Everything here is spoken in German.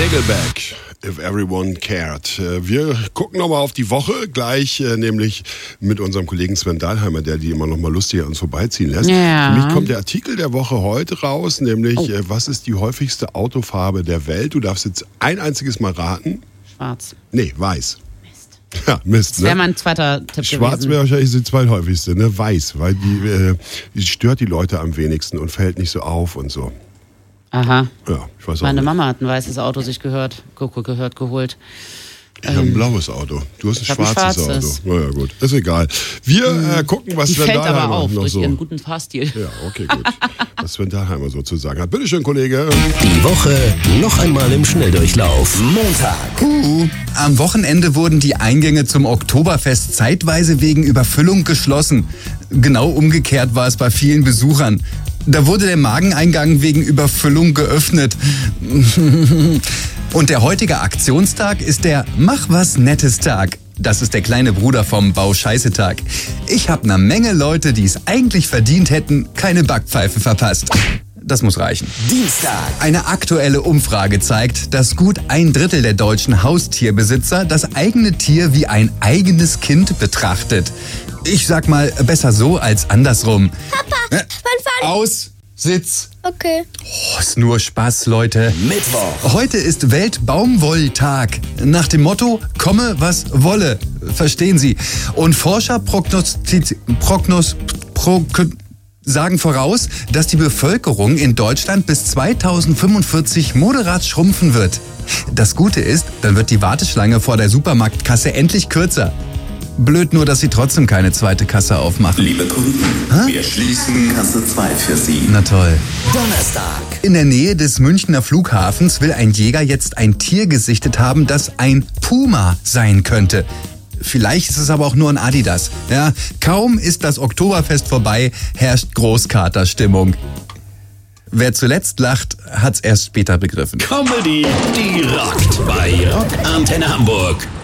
Nickelback, If Everyone Cared. Wir gucken nochmal auf die Woche, gleich nämlich mit unserem Kollegen Sven Dahlheimer, der die immer nochmal lustig an uns vorbeiziehen lässt. Ja. Für mich kommt der Artikel der Woche heute raus, nämlich was ist die häufigste Autofarbe der Welt? Du darfst jetzt ein einziges Mal raten. Schwarz. Nee, weiß. Mist. Ja, Mist. Das wäre mein zweiter Tipp Schwarz gewesen. wäre wahrscheinlich die zweithäufigste, ne? Weiß, weil die stört die Leute am wenigsten und fällt nicht so auf und so. Aha. Ja, ich weiß auch Meine nicht. Mama hat ein weißes Auto sich geholt. Ich habe ein blaues Auto. Du hast ein ich hab ein schwarzes Auto. schwarzes. Naja, gut. Ist egal. Wir gucken, was Die Sven fällt aber Dahlheimer auf noch durch so... ihren guten Fahrstil. Ja, okay, gut. Was Sven Dahlheimer so zu sagen hat. Bitteschön, Kollege. Die Woche noch einmal im Schnelldurchlauf. Montag. Am Wochenende wurden die Eingänge zum Oktoberfest zeitweise wegen Überfüllung geschlossen. Genau umgekehrt war es bei vielen Besuchern. Da wurde der Mageneingang wegen Überfüllung geöffnet. Und der heutige Aktionstag ist der Mach was Nettes Tag. Das ist der kleine Bruder vom Bau-Scheiße-Tag. Ich habe einer Menge Leute, die es eigentlich verdient hätten, keine Backpfeife verpasst. Das muss reichen. Dienstag. Eine aktuelle Umfrage zeigt, dass gut 1/3 der deutschen Haustierbesitzer das eigene Tier wie ein eigenes Kind betrachtet. Ich sag mal, besser so als andersrum. Papa, wann fahren? Aus, Sitz. Okay. Oh, ist nur Spaß, Leute. Mittwoch. Heute ist Weltbaumwolltag. Nach dem Motto, komme was wolle. Verstehen Sie? Und Forscher sagen voraus, dass die Bevölkerung in Deutschland bis 2045 moderat schrumpfen wird. Das Gute ist, dann wird die Warteschlange vor der Supermarktkasse endlich kürzer. Blöd nur, dass sie trotzdem keine zweite Kasse aufmachen. Liebe Kunden, wir schließen Kasse 2 für Sie. Na toll. Donnerstag. In der Nähe des Münchner Flughafens will ein Jäger jetzt ein Tier gesichtet haben, das ein Puma sein könnte. Vielleicht ist es aber auch nur ein Adidas. Ja, kaum ist das Oktoberfest vorbei, herrscht Großkaterstimmung. Wer zuletzt lacht, hat's erst später begriffen. Comedy, die rockt bei Rock Antenne Hamburg.